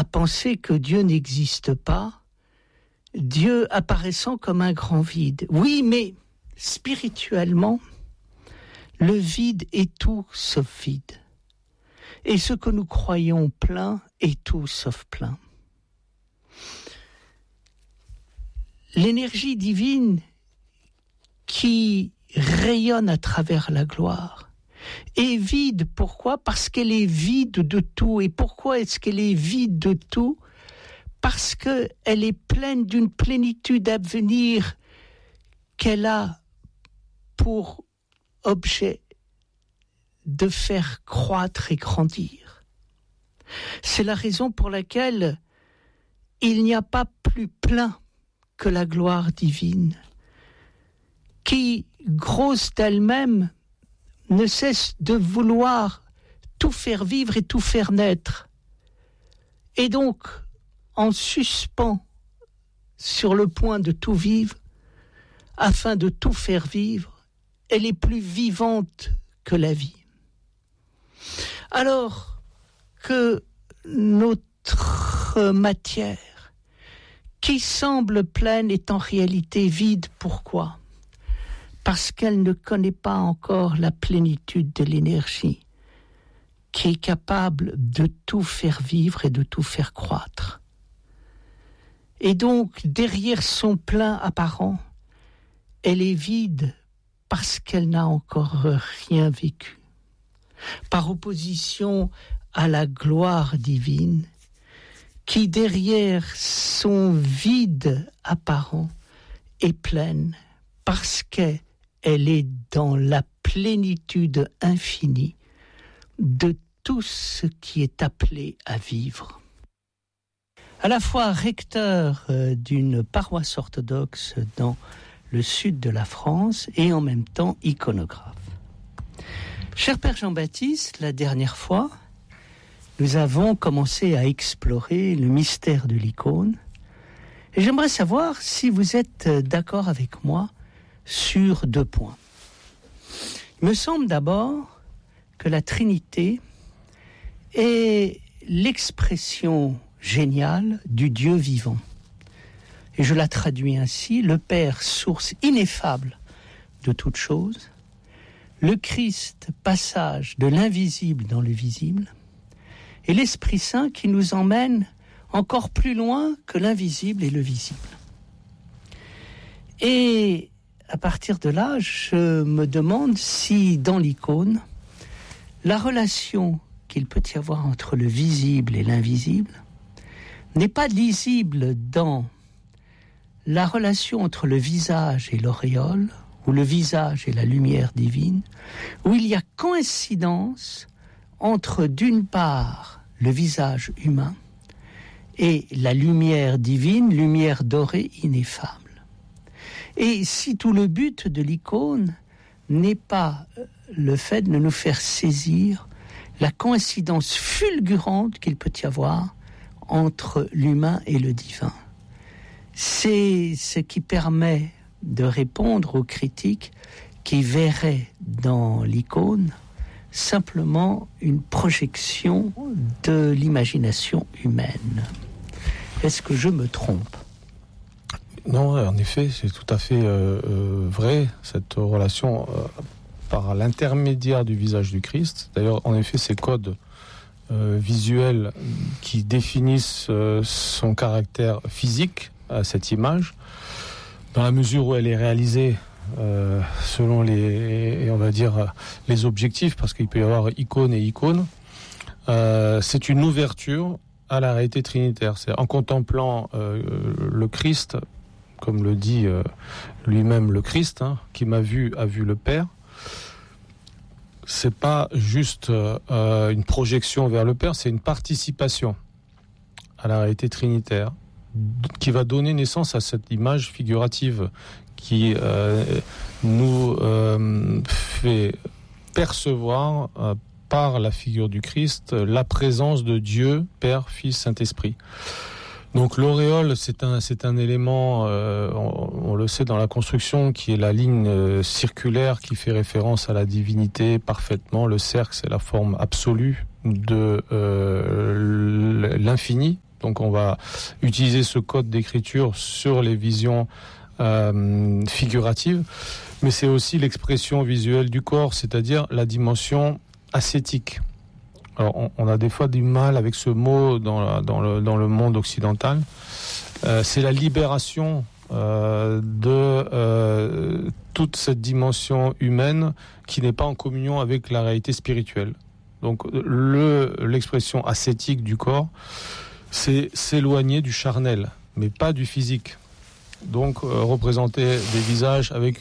à penser que Dieu n'existe pas, Dieu apparaissant comme un grand vide. Oui, mais spirituellement, le vide est tout sauf vide. Et ce que nous croyons plein est tout sauf plein. L'énergie divine qui rayonne à travers la gloire est vide. Pourquoi ? Parce qu'elle est vide de tout. Et pourquoi est-ce qu'elle est vide de tout ? Parce qu'elle est pleine d'une plénitude à venir qu'elle a pour objet de faire croître et grandir. C'est la raison pour laquelle il n'y a pas plus plein que la gloire divine, qui, grosse d'elle-même, ne cesse de vouloir tout faire vivre et tout faire naître. Et donc, en suspens sur le point de tout vivre, afin de tout faire vivre, elle est plus vivante que la vie. Alors que notre matière, qui semble pleine, est en réalité vide. Pourquoi ? Parce qu'elle ne connaît pas encore la plénitude de l'énergie qui est capable de tout faire vivre et de tout faire croître. Et donc, derrière son plein apparent, elle est vide parce qu'elle n'a encore rien vécu. Par opposition à la gloire divine, qui derrière son vide apparent est pleine parce qu'elle est dans la plénitude infinie de tout ce qui est appelé à vivre. À la fois recteur d'une paroisse orthodoxe dans le sud de la France et en même temps iconographe. Cher Père Jean-Baptiste, la dernière fois, nous avons commencé à explorer le mystère de l'icône. Et j'aimerais savoir si vous êtes d'accord avec moi sur 2 points. Il me semble d'abord que la Trinité est l'expression géniale du Dieu vivant. Et je la traduis ainsi: le Père, source ineffable de toutes choses, le Christ, passage de l'invisible dans le visible, et l'Esprit Saint qui nous emmène encore plus loin que l'invisible et le visible. Et à partir de là, je me demande si dans l'icône, la relation qu'il peut y avoir entre le visible et l'invisible n'est pas lisible dans la relation entre le visage et l'auréole, ou le visage et la lumière divine, où il y a coïncidence entre, d'une part, le visage humain et la lumière divine, lumière dorée ineffable. Et si tout le but de l'icône n'est pas le fait de nous faire saisir la coïncidence fulgurante qu'il peut y avoir entre l'humain et le divin. C'est ce qui permet de répondre aux critiques qui verraient dans l'icône simplement une projection de l'imagination humaine. Est-ce que je me trompe ? Non, en effet, c'est tout à fait vrai, cette relation par l'intermédiaire du visage du Christ. D'ailleurs, en effet, ces codes visuels qui définissent son caractère physique à cette image, dans la mesure où elle est réalisée selon les objectifs, parce qu'il peut y avoir icône et icône, c'est une ouverture à la réalité trinitaire. C'est en contemplant le Christ, comme le dit lui-même le Christ, qui m'a vu a vu le Père. C'est pas juste une projection vers le Père, c'est une participation à la réalité trinitaire qui va donner naissance à cette image figurative qui nous fait percevoir par la figure du Christ la présence de Dieu, Père, Fils, Saint-Esprit. Donc l'auréole, c'est un élément, on le sait dans la construction, qui est la ligne circulaire qui fait référence à la divinité parfaitement. Le cercle, c'est la forme absolue de l'infini, Donc on va utiliser ce code d'écriture sur les visions figuratives, mais c'est aussi l'expression visuelle du corps, c'est-à-dire la dimension ascétique. Alors on a des fois du mal avec ce mot dans le monde occidental. C'est la libération de toute cette dimension humaine qui n'est pas en communion avec la réalité spirituelle. Donc l'expression ascétique du corps, c'est s'éloigner du charnel, mais pas du physique. Donc représenter des visages avec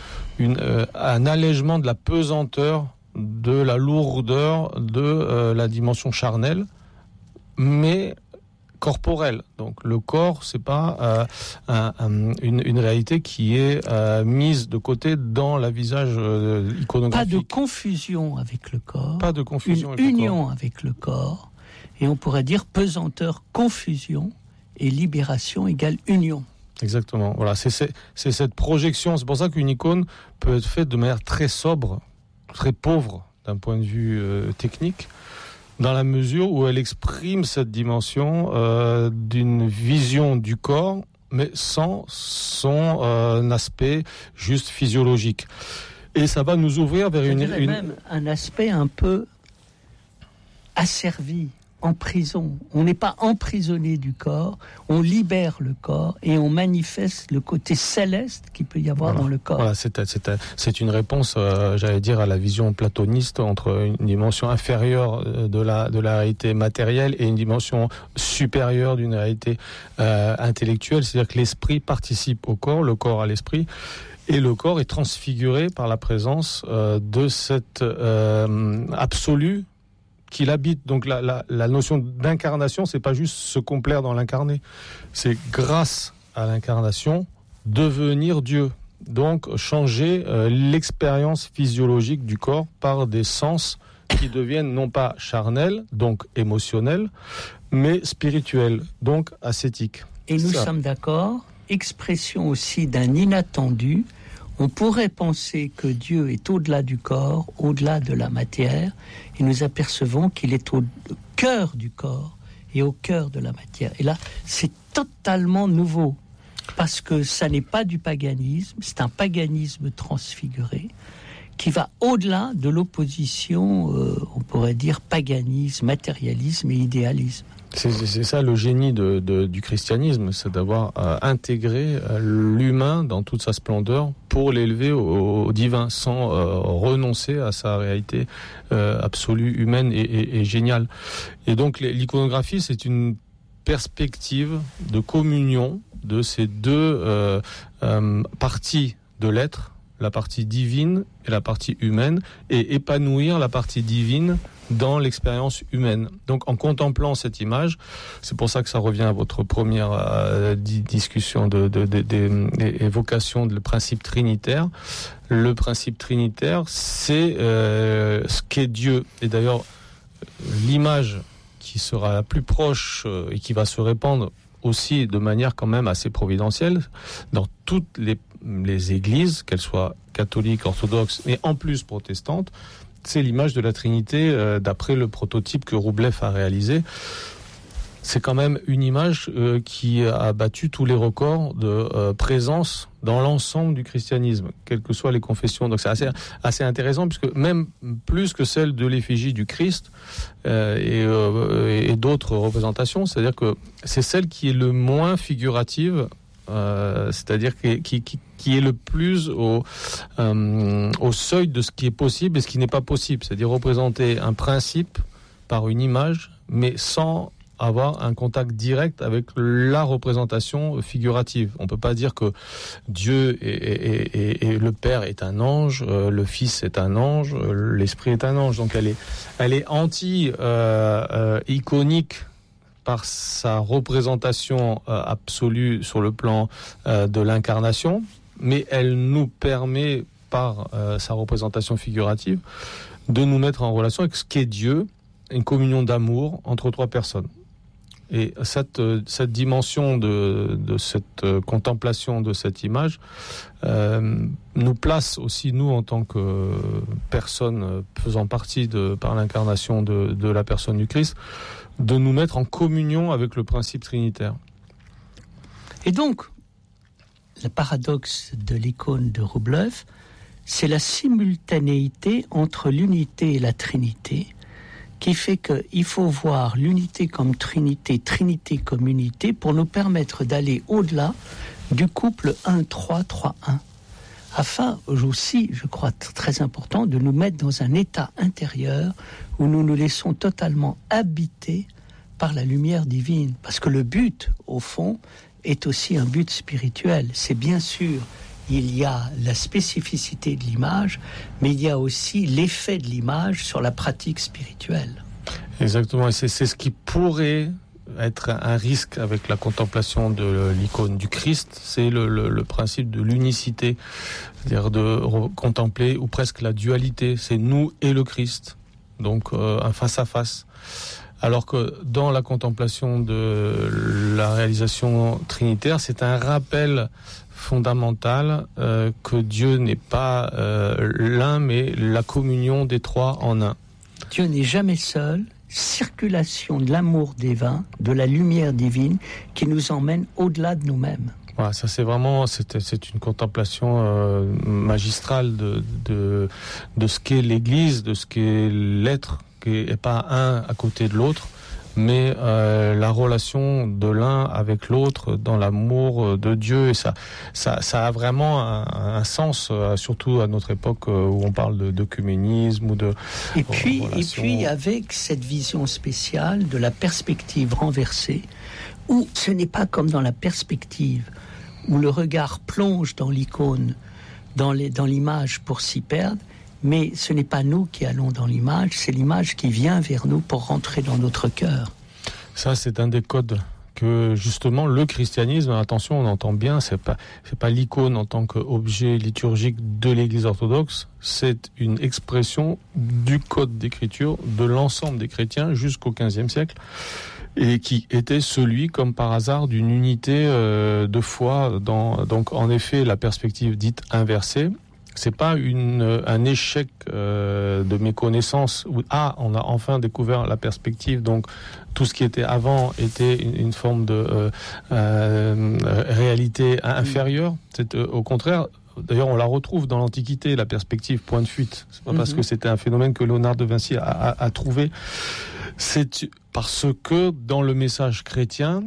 un allègement de la pesanteur, de la lourdeur de la dimension charnelle, mais corporelle. Donc le corps, c'est pas une réalité qui est mise de côté dans la visage iconographique. Pas de confusion avec le corps. Pas de confusion avec union avec le corps. Et on pourrait dire pesanteur, confusion, et libération égale union. Exactement. Voilà, c'est cette projection. C'est pour ça qu'une icône peut être faite de manière très sobre, très pauvre d'un point de vue technique, dans la mesure où elle exprime cette dimension d'une vision du corps, mais sans son aspect juste physiologique. Et ça va nous ouvrir vers même un aspect un peu asservi, en prison. On n'est pas emprisonné du corps, on libère le corps et on manifeste le côté céleste qu'il peut y avoir dans le corps. Voilà, c'est une réponse, j'allais dire, à la vision platoniste entre une dimension inférieure de la réalité matérielle et une dimension supérieure d'une réalité intellectuelle. C'est-à-dire que l'esprit participe au corps, le corps à l'esprit. Et le corps est transfiguré par la présence de cet absolu qu'il habite. Donc la notion d'incarnation, c'est pas juste se complaire dans l'incarné, c'est grâce à l'incarnation devenir Dieu. Donc changer l'expérience physiologique du corps par des sens qui deviennent non pas charnels, donc émotionnels, mais spirituels, donc ascétiques. Et nous sommes d'accord, expression aussi d'un inattendu. On pourrait penser que Dieu est au-delà du corps, au-delà de la matière, et nous apercevons qu'il est au cœur du corps et au cœur de la matière. Et là, c'est totalement nouveau, parce que ça n'est pas du paganisme, c'est un paganisme transfiguré, qui va au-delà de l'opposition, on pourrait dire, paganisme, matérialisme et idéalisme. C'est ça le génie du christianisme, c'est d'avoir intégré l'humain dans toute sa splendeur pour l'élever au divin, sans renoncer à sa réalité absolue, humaine et géniale. Et donc l'iconographie, c'est une perspective de communion de ces deux parties de l'être, la partie divine et la partie humaine, et épanouir la partie divine dans l'expérience humaine. Donc en contemplant cette image, c'est pour ça que ça revient à votre première discussion évocation du principe trinitaire. Le principe trinitaire, c'est ce qu'est Dieu. Et d'ailleurs, l'image qui sera la plus proche et qui va se répandre aussi de manière quand même assez providentielle dans toutes les églises, qu'elles soient catholiques, orthodoxes, mais en plus protestantes, c'est l'image de la Trinité d'après le prototype que Roublev a réalisé. C'est quand même une image qui a battu tous les records de présence dans l'ensemble du christianisme, quelles que soient les confessions. Donc c'est assez intéressant, puisque même plus que celle de l'effigie du Christ et d'autres représentations, c'est-à-dire que c'est celle qui est le moins figurative, c'est-à-dire qui est le plus au seuil de ce qui est possible et ce qui n'est pas possible, c'est-à-dire représenter un principe par une image, mais sans avoir un contact direct avec la représentation figurative. On peut pas dire que Dieu et le Père est un ange, le Fils est un ange, l'Esprit est un ange. Donc elle est iconique par sa représentation absolue sur le plan de l'incarnation, mais elle nous permet, par sa représentation figurative, de nous mettre en relation avec ce qu'est Dieu, une communion d'amour entre trois personnes. Et cette dimension de cette contemplation de cette image nous place aussi, nous, en tant que personnes faisant partie par l'incarnation de la personne du Christ, de nous mettre en communion avec le principe trinitaire. Et donc, le paradoxe de l'icône de Wrublev, c'est la simultanéité entre l'unité et la trinité, qui fait qu'il faut voir l'unité comme trinité, trinité comme unité, pour nous permettre d'aller au-delà du couple 1-3, 3-1. Afin aussi, je crois très important, de nous mettre dans un état intérieur où nous nous laissons totalement habiter par la lumière divine. Parce que le but, au fond, est aussi un but spirituel. C'est bien sûr, il y a la spécificité de l'image, mais il y a aussi l'effet de l'image sur la pratique spirituelle. Exactement, et c'est ce qui pourrait être un risque avec la contemplation de l'icône du Christ, c'est le principe de l'unicité, c'est-à-dire de contempler ou presque la dualité, c'est nous et le Christ, donc un face-à-face. Alors que dans la contemplation de la réalisation trinitaire, c'est un rappel fondamental que Dieu n'est pas l'un, mais la communion des trois en un. Dieu n'est jamais seul, circulation de l'amour divin, de la lumière divine qui nous emmène au-delà de nous-mêmes. Voilà, ça c'est une contemplation magistrale de ce qu'est l'Église, de ce qu'est l'être, qui n'est pas un à côté de l'autre, mais la relation de l'un avec l'autre dans l'amour de Dieu. Et ça a vraiment un sens, surtout à notre époque où on parle d'œcuménisme ou de et puis avec cette vision spéciale de la perspective renversée, où ce n'est pas comme dans la perspective où le regard plonge dans l'icône, dans l'image pour s'y perdre, mais ce n'est pas nous qui allons dans l'image, c'est l'image qui vient vers nous pour rentrer dans notre cœur. Ça, c'est un des codes que, justement, le christianisme, attention, on entend bien, c'est pas l'icône en tant qu'objet liturgique de l'Église orthodoxe, c'est une expression du code d'écriture de l'ensemble des chrétiens jusqu'au XVe siècle, et qui était celui, comme par hasard, d'une unité de foi. Donc, en effet, la perspective dite inversée, c'est pas un échec de méconnaissance où on a enfin découvert la perspective, donc tout ce qui était avant était une forme de réalité inférieure. C'est au contraire. D'ailleurs, on la retrouve dans l'Antiquité, la perspective point de fuite. C'est pas parce que c'était un phénomène que Léonard de Vinci a trouvé. C'est parce que dans le message chrétien,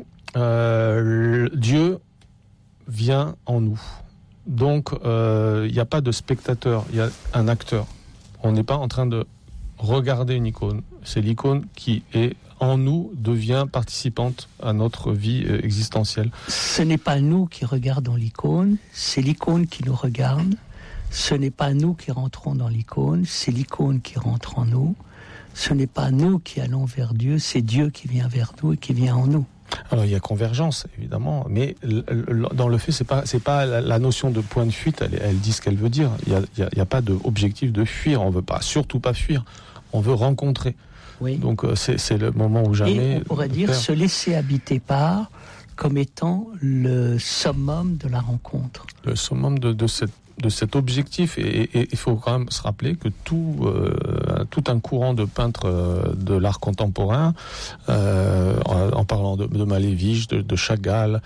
Dieu vient en nous. Donc, il n'y a pas de spectateur, il y a un acteur. On n'est pas en train de regarder une icône. C'est l'icône qui est en nous, devient participante à notre vie existentielle. Ce n'est pas nous qui regardons l'icône, c'est l'icône qui nous regarde. Ce n'est pas nous qui rentrons dans l'icône, c'est l'icône qui rentre en nous. Ce n'est pas nous qui allons vers Dieu, c'est Dieu qui vient vers nous et qui vient en nous. Alors il y a convergence évidemment, mais dans le fait c'est pas la notion de point de fuite, elle dit ce qu'elle veut dire. Il y a pas d'objectif de fuir, on veut surtout pas fuir, on veut rencontrer. Oui. Donc c'est le moment où jamais. Et on pourrait dire se laisser habiter par comme étant le summum de la rencontre. Le summum de cet objectif, et il faut quand même se rappeler que tout un courant de peintres de l'art contemporain, en parlant de Malevich, de Chagall,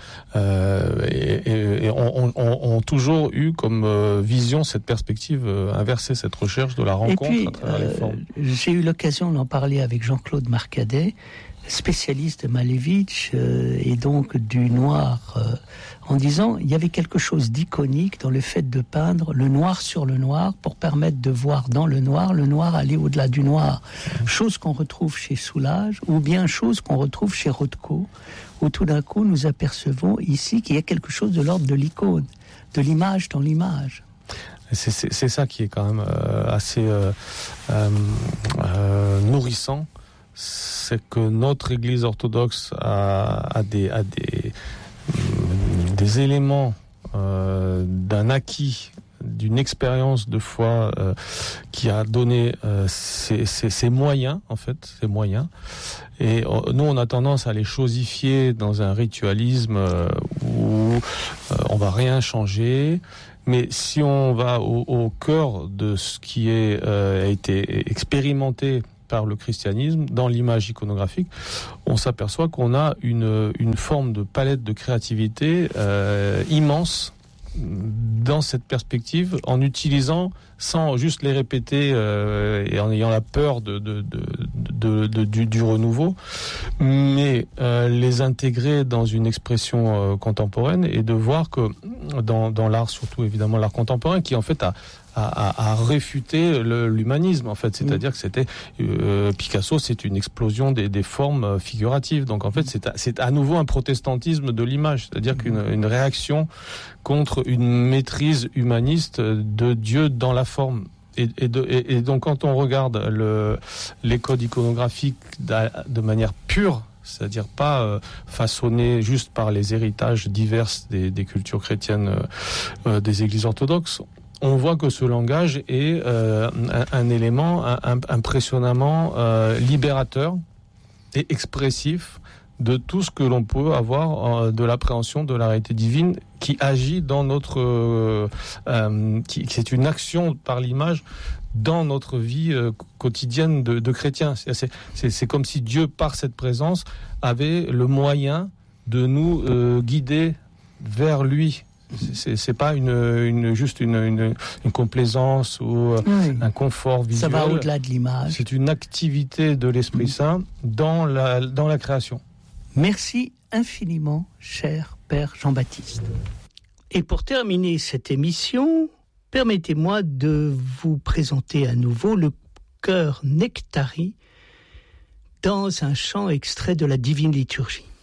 et ont toujours eu comme vision cette perspective inversée, cette recherche de la rencontre. Et puis, à travers les formes. J'ai eu l'occasion d'en parler avec Jean-Claude Marcadet, spécialiste de Malevich et donc du noir, en disant il y avait quelque chose d'iconique dans le fait de peindre le noir sur le noir pour permettre de voir dans le noir aller au-delà du noir. Chose qu'on retrouve chez Soulages ou bien chose qu'on retrouve chez Rothko, où tout d'un coup nous apercevons ici qu'il y a quelque chose de l'ordre de l'icône, de l'image dans l'image. C'est ça qui est quand même assez nourrissant. C'est que notre Église orthodoxe a des éléments d'un acquis d'une expérience de foi qui a donné ses moyens, en fait, ses moyens. Et nous, on a tendance à les chosifier dans un ritualisme où on va rien changer. Mais si on va au cœur de ce qui a été expérimenté par le christianisme, dans l'image iconographique, on s'aperçoit qu'on a une forme de palette de créativité immense dans cette perspective, en utilisant, sans juste les répéter et en ayant la peur du renouveau, mais les intégrer dans une expression contemporaine, et de voir que dans l'art, surtout évidemment l'art contemporain, qui en fait a réfuté l'humanisme, en fait. C'est-à-dire que c'était Picasso, c'est une explosion des formes figuratives. Donc en fait, c'est à nouveau un protestantisme de l'image, c'est-à-dire qu'une réaction contre une maîtrise humaniste de Dieu dans la forme. Et donc quand on regarde les codes iconographiques de manière pure, c'est-à-dire pas façonnés juste par les héritages divers des cultures chrétiennes des églises orthodoxes, on voit que ce langage est un élément impressionnamment libérateur et expressif de tout ce que l'on peut avoir de l'appréhension de la réalité divine, qui agit dans notre... c'est une action par l'image dans notre vie quotidienne de chrétiens. C'est comme si Dieu, par cette présence, avait le moyen de nous guider vers lui. C'est pas juste une complaisance ou un confort visuel. Ça va au-delà de l'image. C'est une activité de l'Esprit Saint dans la création. Merci infiniment, cher Père Jean-Baptiste. Et pour terminer cette émission, permettez-moi de vous présenter à nouveau le chœur Nectari dans un chant extrait de la Divine Liturgie.